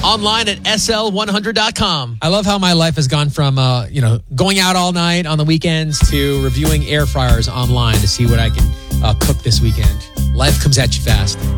online at sl100.com. I love how my life has gone from, going out all night on the weekends to reviewing air fryers online to see what I can cook this weekend. Life comes at you fast.